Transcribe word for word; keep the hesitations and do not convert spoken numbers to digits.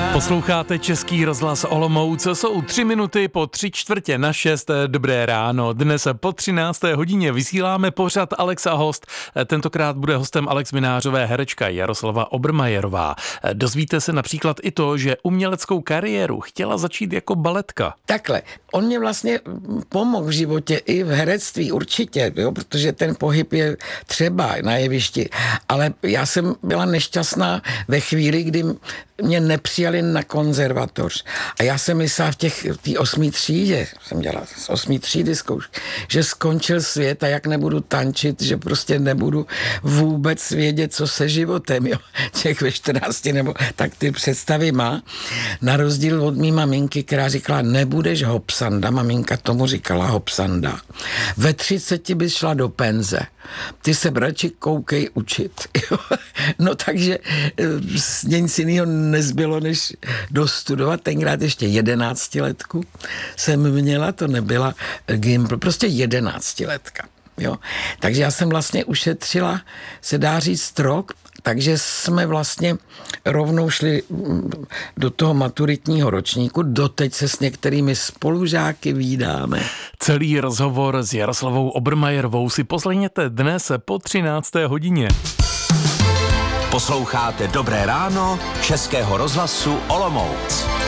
Posloucháte Český rozhlas Olomouc, jsou tři minuty po tři čtvrtě na šest. Dobré ráno. Dnes po třinácté hodině vysíláme pořad Alex a host. Tentokrát bude hostem Alex Minářové herečka Jaroslava Obermajerová. Dozvíte se například i to, že uměleckou kariéru chtěla začít jako baletka. Takhle, on mě vlastně pomohl v životě i v herectví určitě, jo, protože ten pohyb je třeba na jevišti, ale já jsem byla nešťastná ve chvíli, kdy mě nepřijali na konzervatoř. A já jsem myslela v těch tý osmý třídě, jsem dělala z osmý třídy zkoušky, že skončil svět a jak nebudu tančit, že prostě nebudu vůbec vědět, co se životem, jo. Těch ve čtrnácti nebo tak ty představy má. Na rozdíl od mý maminky, která říkala, nebudeš hopsanda, maminka tomu říkala hopsanda. Ve třiceti bys šla do penze. Ty se radši koukej učit. Jo. No takže nic jiného nezbylo, než dostudovat. Tenkrát ještě jedenáctiletku jsem měla, to nebyla gimpl, prostě jedenáctiletka. Jo. Takže já jsem vlastně ušetřila, se dá říct, rok, takže jsme vlastně rovnou šli do toho maturitního ročníku. Doteď se s některými spolužáky vídáme. Celý rozhovor s Jaroslavou Obermajerovou si poslechněte dnes po třinácté hodině. Posloucháte Dobré ráno Českého rozhlasu Olomouc.